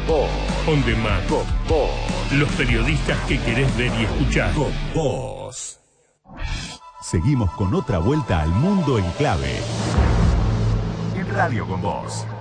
Vos. On Demand. Vos. Los periodistas que querés ver y escuchar. Vos. Seguimos con otra vuelta al mundo en clave. En Radio con Vos.